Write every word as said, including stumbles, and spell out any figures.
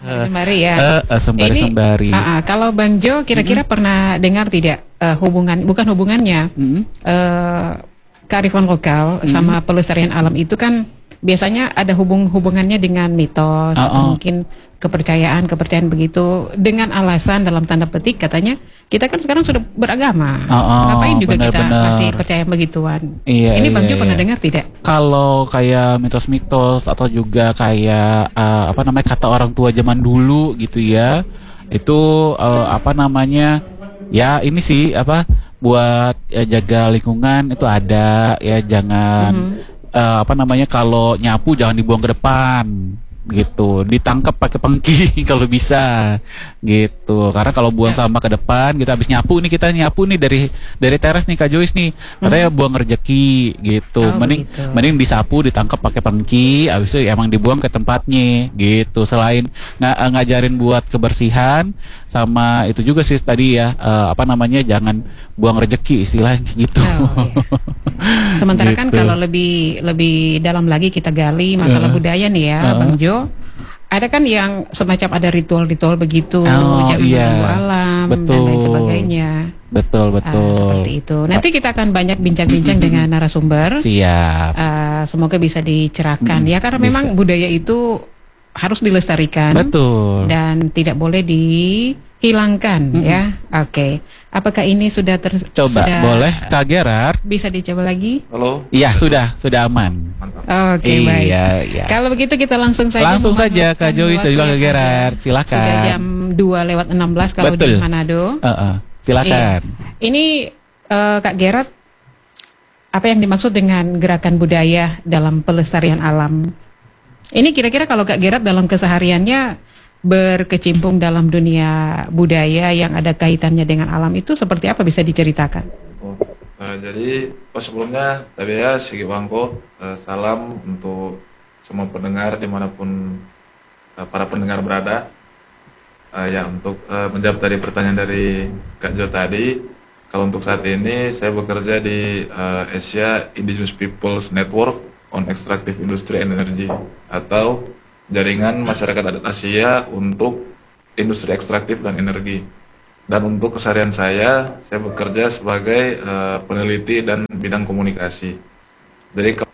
Sembari ya. Uh, uh, sembari-sembari. Uh, uh, kalau Bang Jo kira-kira mm-hmm. pernah dengar tidak uh, hubungan, bukan hubungannya, mm-hmm. uh, kearifan lokal mm-hmm. sama pelestarian alam itu kan biasanya ada hubung-hubungannya dengan mitos, uh, atau uh. mungkin kepercayaan, kepercayaan begitu, dengan alasan dalam tanda petik katanya kita kan sekarang sudah beragama, uh, uh, ngapain juga bener, kita bener. masih percaya begituan. Iya, Ini Bang iya, Jo pernah iya. dengar tidak? Kalau kayak mitos-mitos atau juga kayak uh, apa namanya kata orang tua zaman dulu gitu ya, itu uh, apa namanya ya ini sih apa buat ya, jaga lingkungan itu ada ya, jangan mm-hmm. uh, apa namanya kalau nyapu jangan dibuang ke depan gitu, ditangkap pakai pengki kalau bisa gitu, karena kalau buang ya. sampah ke depan kita habis nyapu nih kita nyapu nih dari dari teras nih Kak Joyce nih katanya hmm. buang rezeki gitu, oh, mending begitu. mending disapu ditangkap pakai pengki habis itu emang dibuang ke tempatnya gitu. Selain ng ngajarin buat kebersihan sama itu juga sih tadi ya uh, apa namanya jangan buang rezeki istilahnya gitu. Oh, iya. Sementara gitu. Kan kalau lebih lebih dalam lagi kita gali masalah uh, budaya nih ya, uh, Bang Jo, ada kan yang semacam ada ritual-ritual begitu, oh, jangan iya. mengganggu alam betul. dan lain sebagainya. Betul betul. Uh, seperti itu. Nanti kita akan banyak bincang-bincang dengan narasumber. Siap. Uh, semoga bisa dicerahkan mm, ya, karena bisa. memang budaya itu harus dilestarikan. Betul. Dan tidak boleh dihilangkan mm -mm. ya. Oke. Okay. Apakah ini sudah ter coba sudah, boleh Kak Gerard? Bisa dicoba lagi? Halo. Iya sudah sudah aman. Oke okay, baik. Iya, iya. Kalau begitu kita langsung saja. Langsung saja Kak Joyce dan juga Kak Gerard. Silakan. Sudah jam dua lewat enam belas kalau Betul. di Manado. Uh -uh. Silakan. Iya. Ini uh, Kak Gerard, apa yang dimaksud dengan gerakan budaya dalam pelestarian alam? Ini kira-kira kalau Kak Gerard dalam kesehariannya berkecimpung dalam dunia budaya yang ada kaitannya dengan alam itu seperti apa, bisa diceritakan? Oh, uh, jadi oh, sebelumnya tadi ya Sigi Wangko, uh, salam untuk semua pendengar dimanapun uh, para pendengar berada. Uh, ya untuk uh, menjawab tadi pertanyaan dari Kak Jo tadi, kalau untuk saat ini saya bekerja di uh, Asia Indigenous Peoples Network on Extractive Industry and Energy, atau jaringan masyarakat adat Asia untuk industri ekstraktif dan energi. Dan untuk keseharian saya, saya bekerja sebagai uh, peneliti dan bidang komunikasi. Jadi